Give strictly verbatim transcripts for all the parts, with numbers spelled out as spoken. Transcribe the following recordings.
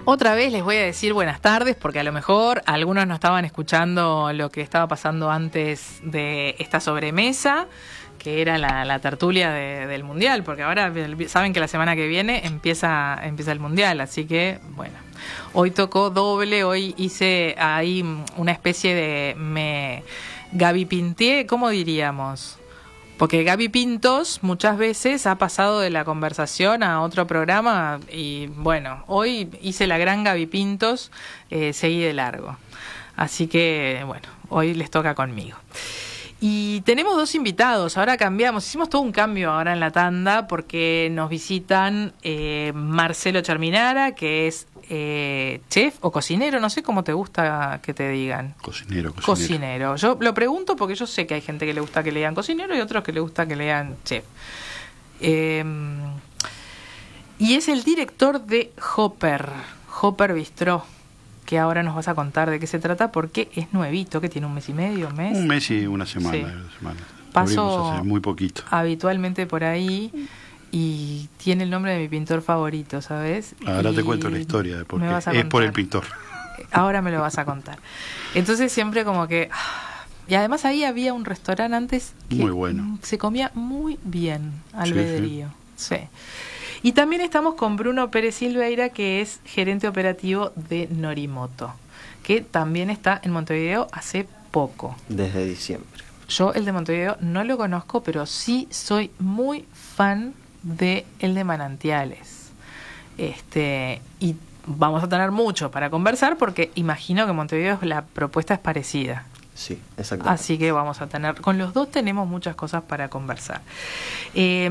Otra vez les voy a decir buenas tardes, porque a lo mejor algunos no estaban escuchando lo que estaba pasando antes de esta sobremesa, que era la, la tertulia de, del Mundial, porque ahora saben que la semana que viene empieza, empieza el Mundial, así que, bueno, hoy tocó doble, hoy hice ahí una especie de... me Gaby Pinté, ¿cómo diríamos? Porque Gaby Pintos muchas veces ha pasado de la conversación a otro programa y bueno, hoy hice la gran Gaby Pintos, eh, seguí de largo. Así que bueno, hoy les toca conmigo. Y tenemos dos invitados, ahora cambiamos, hicimos todo un cambio ahora en la tanda porque nos visitan eh, Marcelo Charminara, que es eh, chef o cocinero, no sé cómo te gusta que te digan. Cocinero, cocinero. Cocinero. Yo lo pregunto porque yo sé que hay gente que le gusta que le digan cocinero y otros que le gusta que le digan chef. Eh, y es el director de Hopper, Hopper Bistró, que ahora nos vas a contar de qué se trata, porque es nuevito, que tiene un mes y medio, un mes. Un mes y una semana. Sí. Una semana. Paso hace muy poquito. Habitualmente por ahí y tiene el nombre de mi pintor favorito, ¿sabes? Ahora y te cuento la historia de por qué. Es contar. por el pintor. Ahora me lo vas a contar. Entonces siempre como que... Y además ahí había un restaurante antes que muy bueno. Se comía muy bien, albedrío. Sí, sí. Y también estamos con Bruno Pérez Silveira, que es gerente operativo de Norimoto, que también está en Montevideo hace poco. Desde diciembre. Yo el de Montevideo no lo conozco, pero sí soy muy fan de el de Manantiales. Este, y vamos a tener mucho para conversar porque imagino que en Montevideo la propuesta es parecida. Sí, exactamente. Así que vamos a tener, con los dos tenemos muchas cosas para conversar. Eh,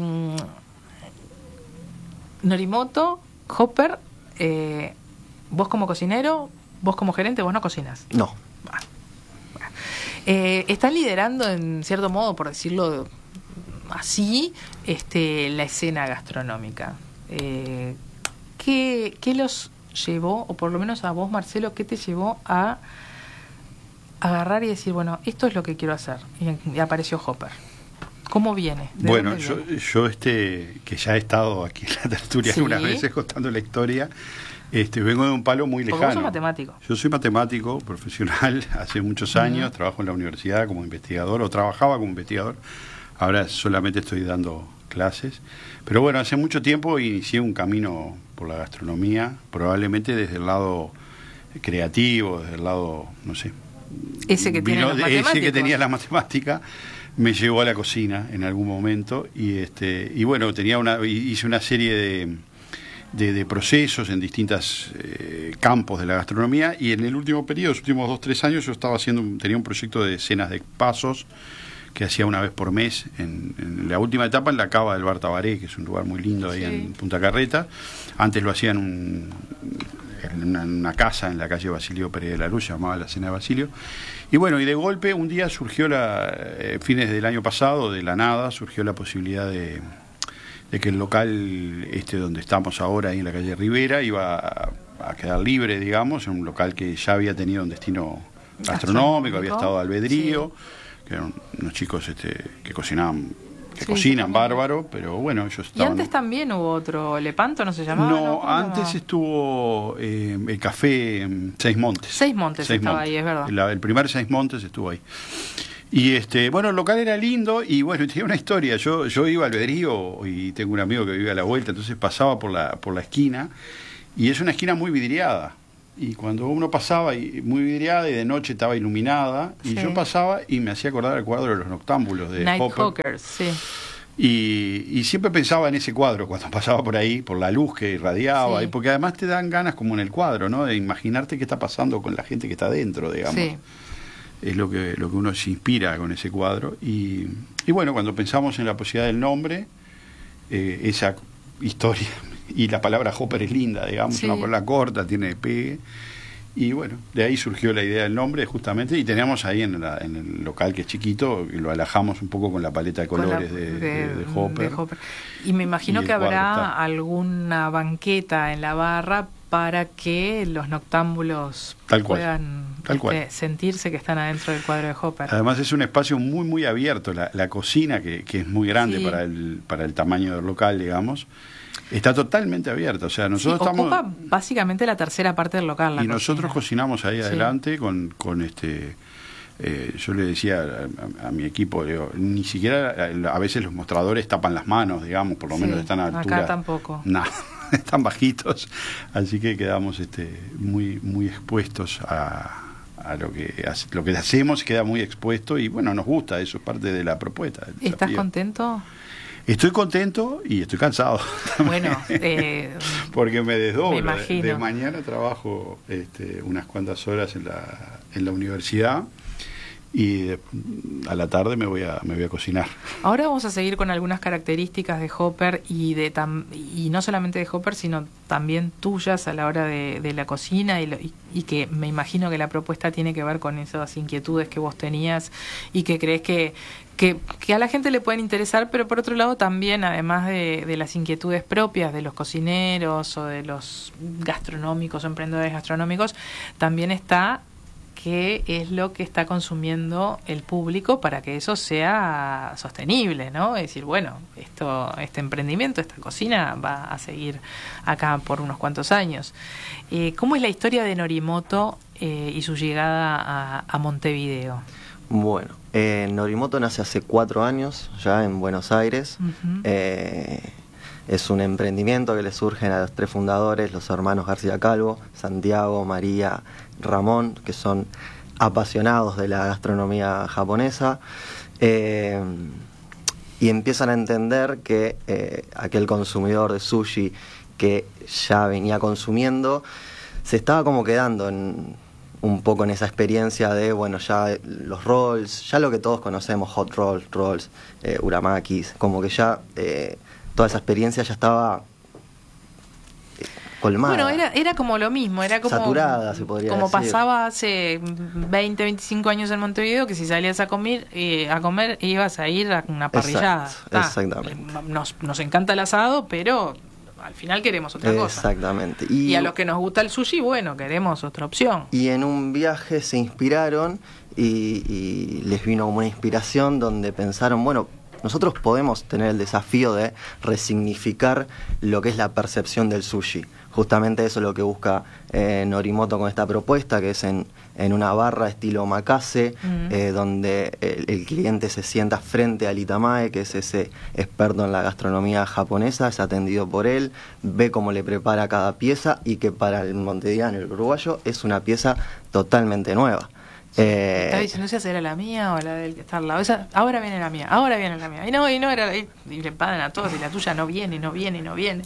Norimoto, Hopper, eh, vos como cocinero, vos como gerente, vos no cocinas. No. Bah, bah. Eh, están liderando, en cierto modo, por decirlo así, este, la escena gastronómica. Eh, ¿qué, ¿Qué los llevó, o por lo menos a vos, Marcelo, qué te llevó a agarrar y decir, bueno, esto es lo que quiero hacer? Y, y apareció Hopper. ¿Cómo viene? Bueno, yo, yo este que ya he estado aquí en la tertulia ¿Sí? algunas veces contando la historia, este vengo de un palo muy lejano. Porque vos sos matemático. Yo soy matemático profesional hace muchos años, uh-huh. Trabajo en la universidad como investigador, o trabajaba como investigador, ahora solamente estoy dando clases. Pero bueno, hace mucho tiempo inicié un camino por la gastronomía, probablemente desde el lado creativo, desde el lado, no sé... Ese que tiene las matemáticas. Ese que tenía las matemáticas. Me llevó a la cocina en algún momento y este y bueno, tenía una hice una serie de, de, de procesos en distintos eh, campos de la gastronomía y en el último periodo, los últimos dos, tres años, yo estaba haciendo, tenía un proyecto de cenas de pasos que hacía una vez por mes, en, en la última etapa en la cava del Bar Tabaré, que es un lugar muy lindo ahí sí. En Punta Carreta. Antes lo hacía en, un, en una, una casa en la calle Basilio Pérez de la Luz, se llamaba la Cena de Basilio. Y bueno, y de golpe un día surgió, la eh, fines del año pasado, de la nada, surgió la posibilidad de, de que el local este donde estamos ahora, ahí en la calle Rivera, iba a, a quedar libre, digamos, en un local que ya había tenido un destino gastronómico, gastronómico. Había estado de albedrío, sí. Que eran unos chicos este, que cocinaban, que sí, cocinan bárbaro, pero bueno, ellos estaban... Y antes también hubo otro, Lepanto, ¿no se llamaba? No, no antes estuvo eh, el café Seis Montes. Seis Montes Seis estaba Montes. Ahí, es verdad. La, el primer Seis Montes estuvo ahí. Y este, bueno, el local era lindo y bueno, tenía una historia. Yo, yo iba al Albedrío y tengo un amigo que vive a la vuelta, entonces pasaba por la, por la esquina y es una esquina muy vidriada. Y cuando uno pasaba, y muy vidriada y de noche estaba iluminada, y sí. Yo pasaba y me hacía acordar el cuadro de los noctámbulos de Night Hopper. Hawkers, sí. Y, y siempre pensaba en ese cuadro cuando pasaba por ahí, por la luz que irradiaba, sí. Y porque además te dan ganas, como en el cuadro, ¿no? De imaginarte qué está pasando con la gente que está dentro, digamos. Sí. Es lo que, lo que uno se inspira con ese cuadro. Y, y bueno, cuando pensamos en la posibilidad del nombre, eh, esa historia... Y la palabra Hopper es linda, digamos, sí. Una palabra corta, tiene pegue. Y bueno, de ahí surgió la idea del nombre, justamente. Y teníamos ahí en, la, en el local, que es chiquito, y lo alajamos un poco con la paleta de colores la, de, de, de, de, Hopper. de Hopper. Y me imagino y que habrá alguna banqueta en la barra para que los noctámbulos Tal cual. puedan Tal este, cual. sentirse que están adentro del cuadro de Hopper. Además es un espacio muy, muy abierto. La, la cocina, que, que es muy grande sí. para, el, para el tamaño del local, digamos. Está totalmente abierta, o sea, nosotros sí, estamos... Ocupa básicamente la tercera parte del local. La y cocina. Nosotros cocinamos ahí sí. adelante con, con este... Eh, yo le decía a, a, a mi equipo, digo, ni siquiera a, a veces los mostradores tapan las manos, digamos, por lo sí, menos están a altura. Acá tampoco. No, están bajitos, así que quedamos este, muy, muy expuestos a... a lo que lo que hacemos, queda muy expuesto y bueno, nos gusta, eso es parte de la propuesta. ¿Estás contento? Estoy contento y estoy cansado. Bueno, eh, porque me desdoblo. Me de, de mañana trabajo este, unas cuantas horas en la, en la universidad y de, a la tarde me voy a me voy a cocinar. Ahora vamos a seguir con algunas características de Hopper y de tam, y no solamente de Hopper, sino también tuyas a la hora de, de la cocina y, lo, y, y que me imagino que la propuesta tiene que ver con esas inquietudes que vos tenías y que crees que Que, que a la gente le pueden interesar, pero por otro lado también, además de, de las inquietudes propias de los cocineros o de los gastronómicos o emprendedores gastronómicos, también está qué es lo que está consumiendo el público para que eso sea sostenible, ¿no? Es decir, bueno, esto, este emprendimiento, esta cocina va a seguir acá por unos cuantos años. Eh, ¿Cómo es la historia de Norimoto eh, y su llegada a, a Montevideo? Bueno, eh, Norimoto nace hace cuatro años ya en Buenos Aires. Uh-huh. eh, es un emprendimiento que le surgen a los tres fundadores, los hermanos García Calvo, Santiago, María, Ramón, que son apasionados de la gastronomía japonesa. Eh, y empiezan a entender que eh, aquel consumidor de sushi que ya venía consumiendo se estaba como quedando en... un poco en esa experiencia de, bueno, ya los rolls, ya lo que todos conocemos, hot rolls, rolls, eh, uramakis, como que ya eh, toda esa experiencia ya estaba eh, colmada. Bueno, era, era como lo mismo, era como... saturada, se podría como decir. Como pasaba hace veinte, veinticinco años en Montevideo, que si salías a comer, eh, a comer ibas a ir a una parrillada. Exacto, ah, exactamente. Nos, nos encanta el asado, pero... al final queremos otra cosa. Exactamente. Y, y a los que nos gusta el sushi, bueno, queremos otra opción. Y en un viaje se inspiraron y, y les vino como una inspiración donde pensaron, bueno, nosotros podemos tener el desafío de resignificar lo que es la percepción del sushi. Justamente eso es lo que busca eh, Norimoto con esta propuesta, que es en, en una barra estilo omakase, mm. eh, donde el, el cliente se sienta frente al itamae, que es ese experto en la gastronomía japonesa, es atendido por él, ve cómo le prepara cada pieza y que para el montevideano, el uruguayo, es una pieza totalmente nueva. Sí, eh, está diciendo si era la mía o la del que está al lado. Esa, ahora viene la mía, ahora viene la mía. Y no, y no era, y, y le pagan a todos, y la tuya no viene, no viene, no viene.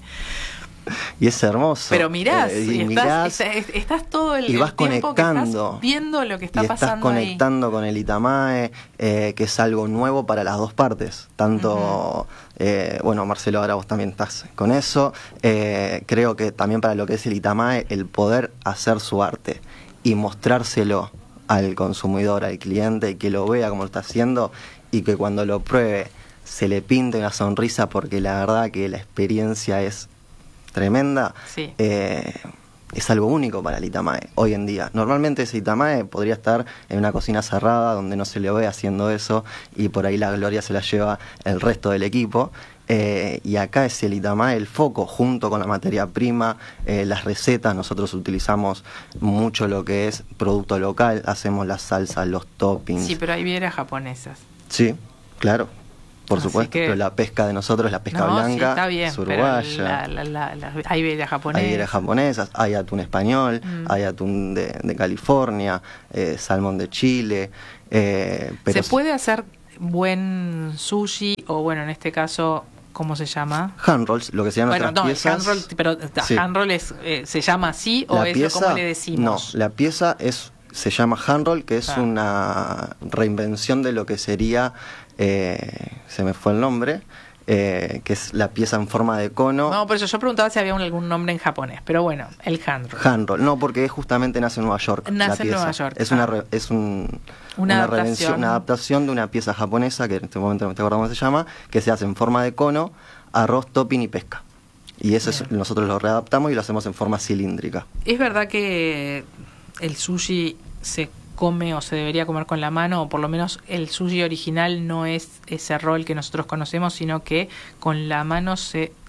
Y es hermoso. Pero mirás, eh, y mirás estás, estás, estás todo el, y vas el tiempo conectando, que estás viendo lo que está y estás pasando conectando ahí. con el itamae, eh, que es algo nuevo para las dos partes. Tanto, uh-huh. eh, bueno, Marcelo, ahora vos también estás con eso. Eh, creo que también para lo que es el itamae, el poder hacer su arte y mostrárselo al consumidor, al cliente, y que lo vea como lo está haciendo y que cuando lo pruebe se le pinte una sonrisa, porque la verdad que la experiencia es tremenda. Sí. eh, es algo único para el itamae hoy en día. Normalmente ese itamae podría estar en una cocina cerrada donde no se le ve haciendo eso y por ahí la gloria se la lleva el resto del equipo. Eh, y acá es el itamae el foco, junto con la materia prima, eh, las recetas. Nosotros utilizamos mucho lo que es producto local, hacemos las salsas, los toppings. Sí, pero hay vieras japonesas. Sí, claro, por Así supuesto, que... pero la pesca de nosotros es la pesca no, blanca, sí, está bien, es uruguaya. La, la, la, la, hay vieras japonesas. Hay vieras japonesas, hay atún español, mm. hay atún de, de California, eh, salmón de Chile. Eh, pero ¿Se puede hacer buen sushi o, bueno, en este caso... ¿Cómo se llama? Hand rolls, lo que se llama bueno, nuestras no, piezas. Hand roll, pero sí. hand roll es, eh, ¿se llama así o la es pieza, como le decimos? No, la pieza es se llama hand roll, que es ah. una reinvención de lo que sería, eh, se me fue el nombre, eh, que es la pieza en forma de cono. No, por eso yo preguntaba si había un, algún nombre en japonés, pero bueno, el hand roll. Hand roll, no, porque justamente nace en Nueva York. Nace la en pieza. Nueva York. Es ah. una, re, es un, una, una, adaptación. una adaptación de una pieza japonesa, que en este momento no me estoy acordando cómo se llama, que se hace en forma de cono, arroz, topping y pesca. Y eso es, nosotros lo readaptamos y lo hacemos en forma cilíndrica. ¿Es verdad que el sushi se come o se debería comer con la mano, o por lo menos el sushi original no es ese rol que nosotros conocemos, sino que con la mano se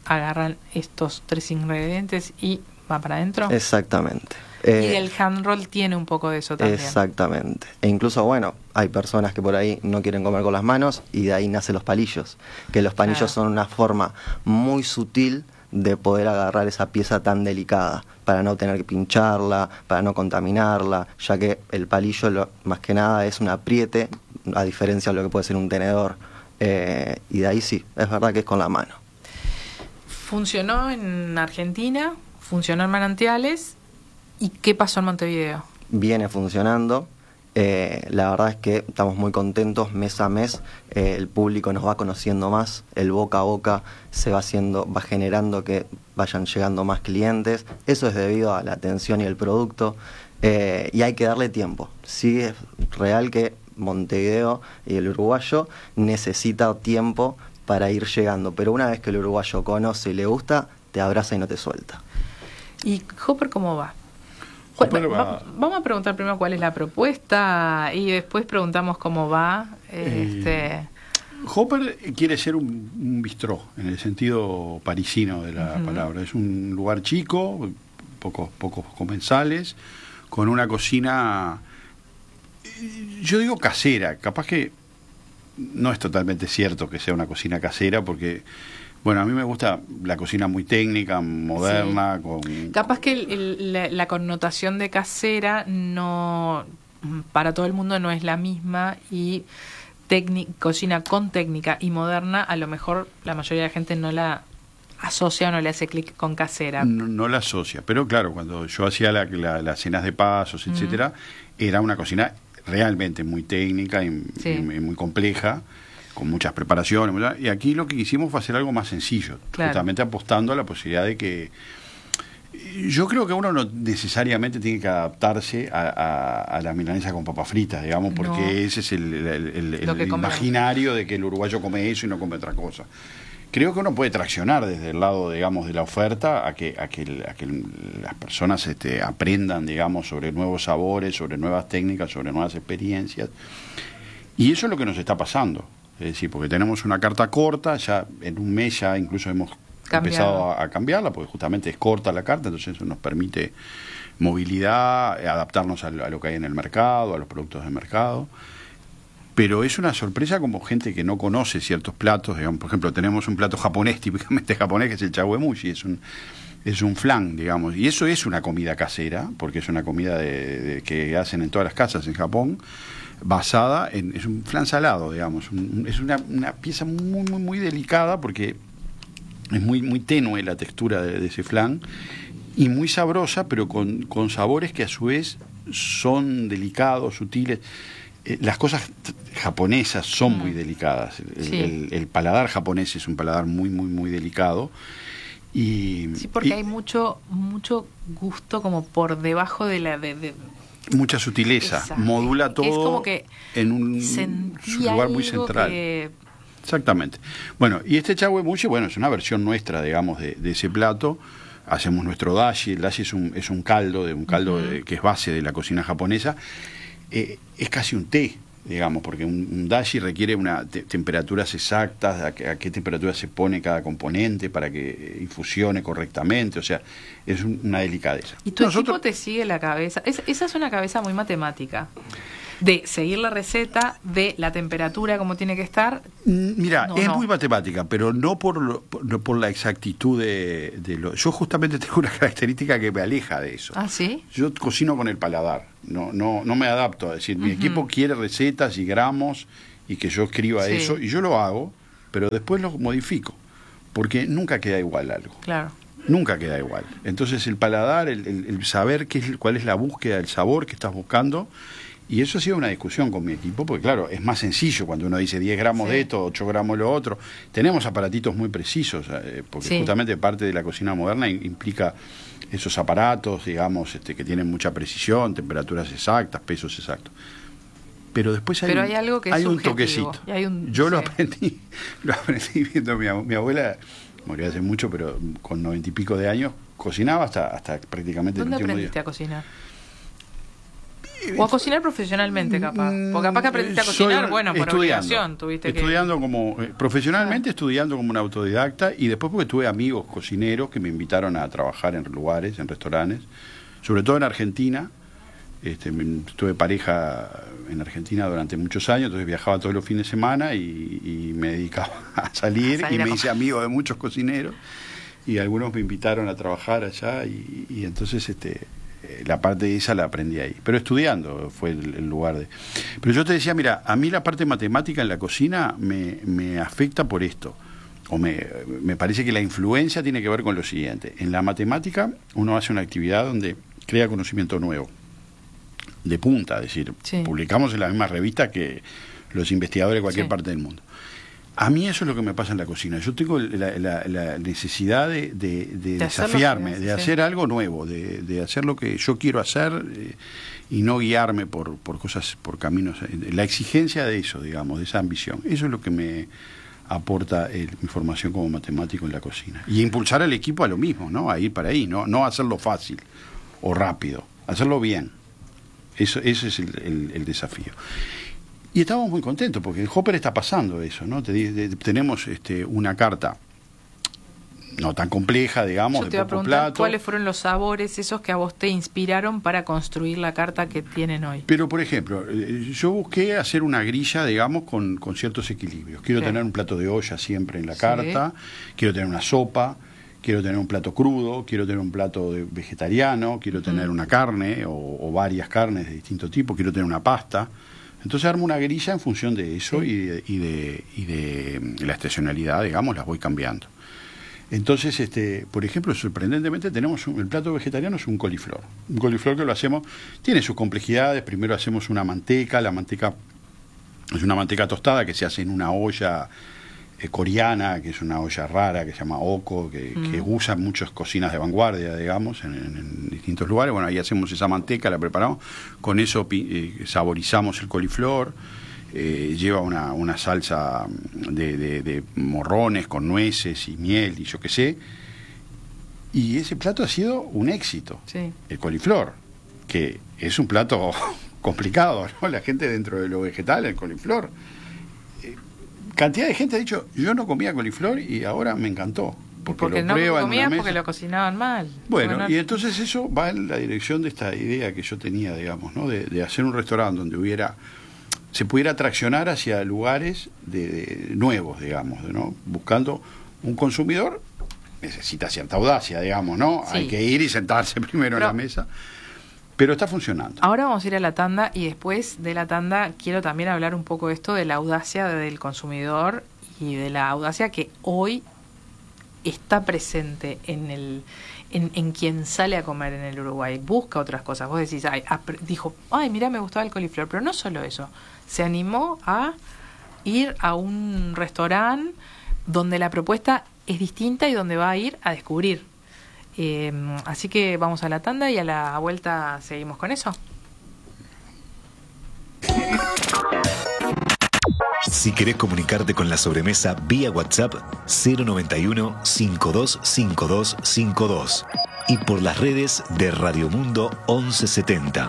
agarran estos tres ingredientes y va para adentro. Exactamente. Y Eh, el hand roll tiene un poco de eso también. Exactamente. E incluso, bueno, hay personas que por ahí no quieren comer con las manos y de ahí nacen los palillos. Que los palillos Claro. son una forma muy sutil de poder agarrar esa pieza tan delicada, para no tener que pincharla, para no contaminarla, ya que el palillo lo, más que nada es un apriete, a diferencia de lo que puede ser un tenedor. Eh, y de ahí sí, es verdad que es con la mano. Funcionó en Argentina, funcionó en Manantiales. ¿Y qué pasó en Montevideo? Viene funcionando. Eh, la verdad es que estamos muy contentos, mes a mes eh, el público nos va conociendo más, el boca a boca se va haciendo, va generando que vayan llegando más clientes. Eso es debido a la atención y el producto, eh, y hay que darle tiempo. Sí es real que Montevideo y el uruguayo necesita tiempo para ir llegando, pero una vez que el uruguayo conoce y le gusta, te abraza y no te suelta. ¿Y Hopper cómo va? Hopper Va- va- Vamos a preguntar primero cuál es la propuesta y después preguntamos cómo va. Este, Eh, Hopper quiere ser un, un bistró, en el sentido parisino de la Ujú. palabra. Es un lugar chico, pocos, pocos comensales, con una cocina, eh, yo digo casera, capaz que no es totalmente cierto que sea una cocina casera, porque, bueno, a mí me gusta la cocina muy técnica, moderna, con... capaz que el- el- la, la connotación de casera no para todo el mundo no es la misma y tecni- cocina con técnica y moderna, a lo mejor la mayoría de la gente no la asocia o no le hace clic con casera. No, no la asocia, pero claro, cuando yo hacía la- la- las cenas de pasos, etcétera, era una cocina realmente muy técnica y, Sí. y muy compleja, con muchas preparaciones, ¿verdad? Y aquí lo que hicimos fue hacer algo más sencillo, Claro. justamente apostando a la posibilidad de que... Yo creo que uno no necesariamente tiene que adaptarse a, a, a la milanesa con papas fritas, digamos, porque No. ese es el, el- el- el Lo que comemos. imaginario de que el uruguayo come eso y no come otra cosa. Creo que uno puede traccionar desde el lado, digamos, de la oferta a que, a que, el- a que el- las personas este, aprendan, digamos, sobre nuevos sabores, sobre nuevas técnicas, sobre nuevas experiencias. Y eso es lo que nos está pasando. Es decir, porque tenemos una carta corta, ya en un mes ya incluso hemos Cambiado. empezado a, a cambiarla, porque justamente es corta la carta, entonces eso nos permite movilidad, eh, adaptarnos a lo, a lo que hay en el mercado, a los productos del mercado. Pero es una sorpresa como gente que no conoce ciertos platos, digamos, por ejemplo, tenemos un plato japonés, típicamente japonés, que es el chawemushi, es un es un flan, digamos, y eso es una comida casera, porque es una comida de, de- que hacen en todas las casas en Japón, basada en, es un flan salado, digamos, un- es una, una pieza muy, muy, muy delicada, porque es muy, muy tenue la textura de, de ese flan, y muy sabrosa, pero con, con sabores que a su vez son delicados, sutiles. Eh, las cosas t- japonesas son muy delicadas. El, Sí. el- el paladar japonés es un paladar muy, muy, muy delicado. Y, Sí, porque y hay mucho mucho gusto como por debajo de la de, de- mucha sutileza. esa- Modula que todo es como que en un sentí su lugar muy algo central. que- Exactamente. Bueno, y este chawemushi, bueno, es una versión nuestra, digamos, de, de ese plato. Hacemos nuestro dashi. El dashi es un, es un caldo, de un caldo Ujú. de- que es base de la cocina japonesa. Eh, es casi un té, digamos, porque un, un dashi requiere una te- temperaturas exactas, a, qué- a qué temperatura se pone cada componente para que eh, infusione correctamente, o sea, es un- una delicadeza. y tu Nosotros- equipo te sigue la cabeza. Es- esa es una cabeza muy matemática. De seguir la receta, de la temperatura como tiene que estar. Mm, Mira, No, es no. muy matemática, pero no por, lo- por, no por la exactitud de, de lo... Yo justamente tengo una característica que me aleja de eso. Ah, ¿sí? Yo cocino con el paladar, no, no, no me adapto. Es decir, mi equipo quiere recetas y gramos y que yo escriba Sí. eso, y yo lo hago, pero después lo modifico, porque nunca queda igual algo. Claro. Nunca queda igual. Entonces el paladar, el, el- el saber qué es, cuál es la búsqueda del sabor que estás buscando, y eso ha sido una discusión con mi equipo, porque claro, es más sencillo cuando uno dice diez gramos Sí. de esto, ocho gramos de lo otro. Tenemos aparatitos muy precisos, eh, porque Sí. justamente parte de la cocina moderna in- implica esos aparatos, digamos, este, que tienen mucha precisión, temperaturas exactas, pesos exactos. Pero después hay, Pero un- hay algo que es hay un subjetivo, toquecito. y hay un- Yo lo sí. aprendí, lo aprendí viendo a mi, abue- mi abuela, murió hace mucho, pero con noventa y pico de años, cocinaba hasta, hasta prácticamente ¿Dónde el último aprendiste día. a cocinar? O a cocinar profesionalmente, capaz. Porque capaz que aprendiste a cocinar, Soy, bueno, por estudiando, obligación. Tuviste estudiando que... como, eh, profesionalmente, ah. estudiando como un autodidacta, y después porque tuve amigos cocineros que me invitaron a trabajar en lugares, en restaurantes, sobre todo en Argentina. Este, tuve pareja en Argentina durante muchos años, entonces viajaba todos los fines de semana y, y me dedicaba a salir, a salir y a me hice amigo de muchos cocineros y algunos me invitaron a trabajar allá y, y entonces este la parte de esa la aprendí ahí, pero estudiando fue el, el lugar de... Pero yo te decía, mira, a mí la parte matemática en la cocina me, me afecta por esto, o me, me parece que la influencia tiene que ver con lo siguiente. En la matemática uno hace una actividad donde crea conocimiento nuevo, de punta, es decir, sí. publicamos en la misma revista que los investigadores de cualquier sí. parte del mundo. A mí eso es lo que me pasa en la cocina. Yo tengo la, la, la necesidad de, de, de, de desafiarme, haces, de sí. hacer algo nuevo, de, de hacer lo que yo quiero hacer eh, y no guiarme por, por cosas, por caminos. La exigencia de eso, digamos, de esa ambición. Eso es lo que me aporta el, mi formación como matemático en la cocina. Y impulsar al equipo a lo mismo, ¿no? A ir para ahí, no, no hacerlo fácil o rápido, hacerlo bien. Eso, ese es el, el, el desafío. Y estamos muy contentos porque en Hopper está pasando eso, ¿no? Te, de, tenemos este, una carta no tan compleja, digamos, Yo te de iba a poco preguntar plato. ¿Cuáles fueron los sabores esos que a vos te inspiraron para construir la carta que tienen hoy? Pero, por ejemplo, yo busqué hacer una grilla, digamos, con, con ciertos equilibrios. Quiero sí. tener un plato de olla siempre en la sí. carta, quiero tener una sopa, quiero tener un plato crudo, quiero tener un plato de vegetariano, quiero tener mm. una carne o, o varias carnes de distinto tipo, quiero tener una pasta. Entonces armo una grilla en función de eso sí. y, de, y, de, y de la estacionalidad, digamos, las voy cambiando. Entonces, este, por ejemplo, sorprendentemente tenemos un, el plato vegetariano es un coliflor. Un coliflor que lo hacemos, tiene sus complejidades. Primero hacemos una manteca, la manteca es una manteca tostada que se hace en una olla eh, coreana, que es una olla rara, que se llama oko, que, mm. que usan muchas cocinas de vanguardia, digamos, en, en, en distintos lugares. Bueno, ahí hacemos esa manteca, la preparamos, con eso eh, saborizamos el coliflor. Eh, lleva una, una salsa de, de, de morrones con nueces y miel y yo qué sé, y ese plato ha sido un éxito, sí. el coliflor, que es un plato complicado, ¿no? La gente dentro de lo vegetal, el coliflor, eh, cantidad de gente ha dicho, yo no comía coliflor y ahora me encantó, porque, porque lo no prueban comías en una mesa. Porque lo cocinaban mal. Bueno, bueno, y entonces eso va en la dirección de esta idea que yo tenía, digamos, ¿no? de, de hacer un restaurante donde hubiera se pudiera traccionar hacia lugares de, de nuevos, digamos, ¿no? Buscando un consumidor, necesita cierta audacia, digamos, ¿no? Sí. Hay que ir y sentarse primero pero, en la mesa, pero está funcionando. Ahora vamos a ir a la tanda y después de la tanda quiero también hablar un poco de esto de la audacia del consumidor y de la audacia que hoy está presente en el en, en quien sale a comer en el Uruguay, busca otras cosas. Vos decís, ay, dijo, ay, mirá, me gustaba el coliflor, pero no solo eso, se animó a ir a un restaurante donde la propuesta es distinta y donde va a ir a descubrir. Eh, así que vamos a la tanda y a la vuelta seguimos con eso. Si querés comunicarte con La Sobremesa vía WhatsApp cero noventa y uno, cincuenta y dos cincuenta y dos cincuenta y dos y por las redes de Radio Mundo once setenta.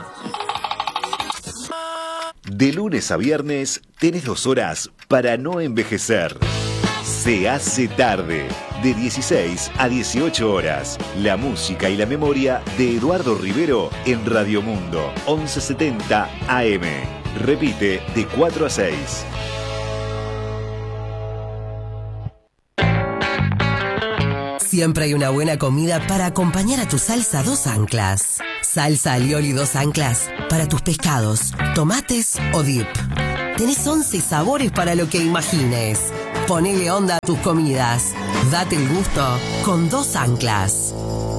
De lunes a viernes tenés dos horas para no envejecer. Se hace tarde, de dieciséis a dieciocho horas. La música y la memoria de Eduardo Rivero en Radio Mundo once setenta A M. Repite de cuatro a seis. Siempre hay una buena comida para acompañar a tu salsa dos anclas. Salsa alioli dos anclas para tus pescados, tomates o dip. Tenés once sabores para lo que imagines. Ponele onda a tus comidas. Date el gusto con dos anclas.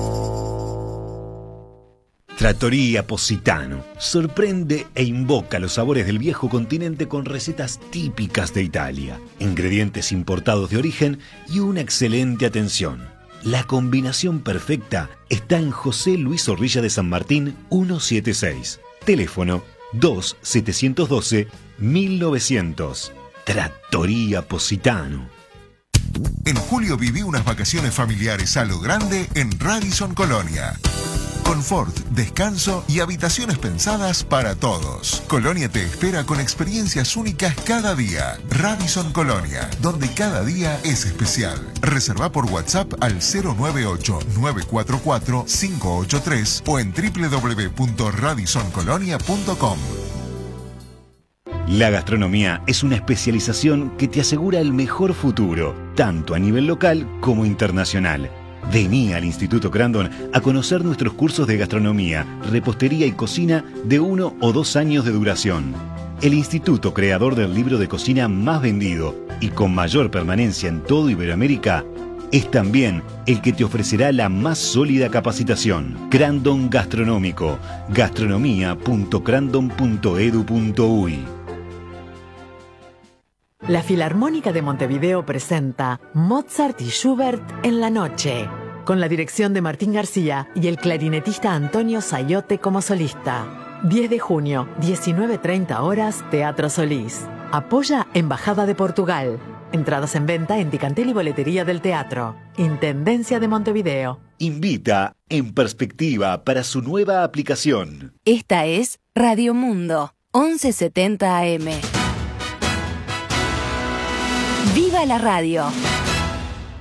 Trattoria Positano sorprende e invoca los sabores del viejo continente con recetas típicas de Italia, ingredientes importados de origen y una excelente atención. La combinación perfecta está en José Luis Zorrilla de San Martín ciento setenta y seis. Teléfono dos siete uno dos mil novecientos. Trattoria Positano. En julio viví unas vacaciones familiares a lo grande en Radisson Colonia. Confort, descanso y habitaciones pensadas para todos. Colonia te espera con experiencias únicas cada día. Radisson Colonia, donde cada día es especial. Reserva por WhatsApp al cero nueve ocho, nueve cuatro cuatro, cinco ocho tres o en doble u doble u doble u punto radisson colonia punto com. La gastronomía es una especialización que te asegura el mejor futuro, tanto a nivel local como internacional. Vení al Instituto Crandon a conocer nuestros cursos de gastronomía, repostería y cocina de uno o dos años de duración. El instituto creador del libro de cocina más vendido y con mayor permanencia en todo Iberoamérica es también el que te ofrecerá la más sólida capacitación. Crandon Gastronómico, gastronomía punto crandon punto edu punto uy. La Filarmónica de Montevideo presenta Mozart y Schubert en la noche, con la dirección de Martín García y el clarinetista Antonio Sayote como solista. diez de junio, diecinueve treinta horas, Teatro Solís. Apoya Embajada de Portugal. Entradas en venta en Ticantel y Boletería del Teatro. Intendencia de Montevideo. Invita En Perspectiva para su nueva aplicación. Esta es Radio Mundo, once setenta A M. ¡Viva la radio!